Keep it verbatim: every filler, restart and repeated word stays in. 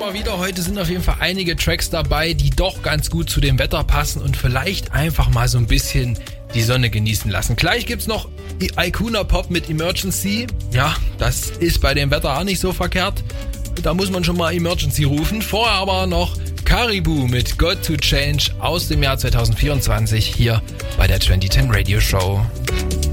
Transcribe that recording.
immer wieder. Heute sind auf jeden Fall einige Tracks dabei, die doch ganz gut zu dem Wetter passen und vielleicht einfach mal so ein bisschen die Sonne genießen lassen. Gleich gibt's noch Icona Pop mit Emergency. Ja, das ist bei dem Wetter auch nicht so verkehrt. Da muss man schon mal Emergency rufen. Vorher aber noch Caribou mit Got to Change aus dem Jahr zwanzig vierundzwanzig hier bei der zwanzig zehn Radio Show.